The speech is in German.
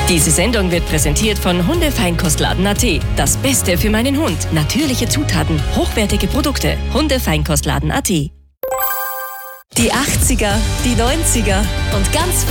Diese Sendung wird präsentiert von Hundefeinkostladen.at. Das Beste für meinen Hund. Natürliche Zutaten, hochwertige Produkte. Hundefeinkostladen.at. Die 80er, die 90er und ganz